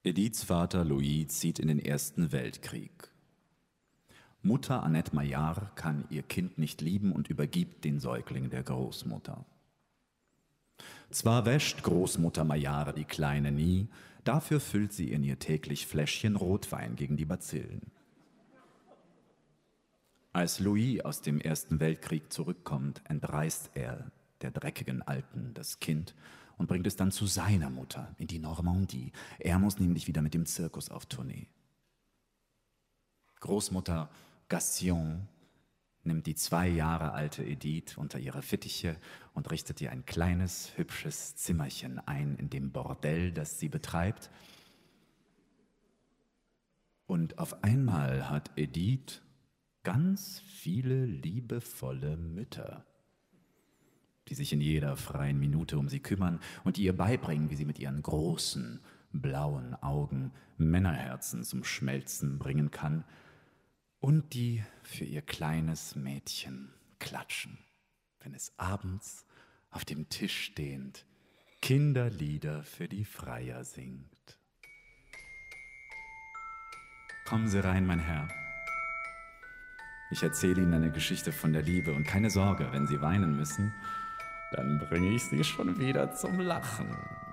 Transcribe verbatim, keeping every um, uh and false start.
Ediths Vater Louis zieht in den Ersten Weltkrieg. Mutter Annette Maillard kann ihr Kind nicht lieben und übergibt den Säugling der Großmutter. Zwar wäscht Großmutter Maillard die Kleine nie, dafür füllt sie in ihr täglich Fläschchen Rotwein gegen die Bazillen. Als Louis aus dem Ersten Weltkrieg zurückkommt, entreißt er der dreckigen Alten das Kind und bringt es dann zu seiner Mutter in die Normandie. Er muss nämlich wieder mit dem Zirkus auf Tournee. Großmutter Gassion nimmt die zwei Jahre alte Edith unter ihre Fittiche und richtet ihr ein kleines, hübsches Zimmerchen ein in dem Bordell, das sie betreibt. Und auf einmal hat Edith ganz viele liebevolle Mütter, die sich in jeder freien Minute um sie kümmern und ihr beibringen, wie sie mit ihren großen, blauen Augen Männerherzen zum Schmelzen bringen kann und die für ihr kleines Mädchen klatschen, wenn es abends auf dem Tisch stehend Kinderlieder für die Freier singt. Kommen Sie rein, mein Herr. Ich erzähle Ihnen eine Geschichte von der Liebe und keine Sorge, wenn Sie weinen müssen, dann bringe ich Sie schon wieder zum Lachen.